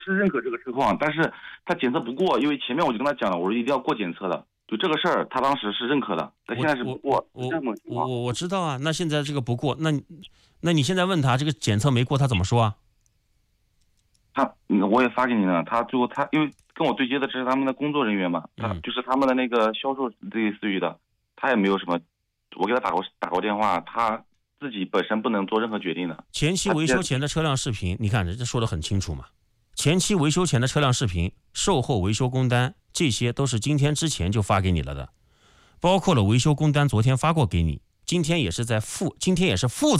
是认可这个车况，但是他检测不过，因为前面我就跟他讲了，我说一定要过检测的，就这个事儿他当时是认可的，但现在是不过，这么情况。 我知道啊，那现在这个不过，那你现在问他这个检测没过，他怎么说啊？ 我也发给你了，他最后因为跟我对接的这是他们的工作人员嘛，他就是他们的那个销售类似于的，他也没有什么，我给他打过电话，他自己本身不能做任何决定的。 前期维修前的车辆视频，你看这说得很清楚嘛。前期维修前的车辆视频、售后维修工单，这些都是今天之前就发给你了的，包括了维修工单昨天发过给你，今天也是附